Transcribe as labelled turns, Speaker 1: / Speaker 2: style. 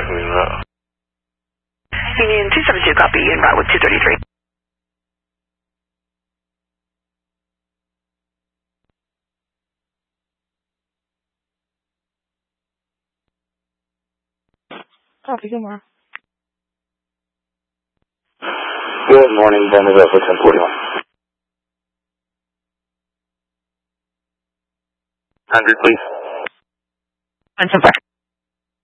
Speaker 1: Union 272, copy, en route with 233.
Speaker 2: Copy, good morning.
Speaker 3: Good morning, Vanderbilt for 1041. 100, please.
Speaker 1: 175.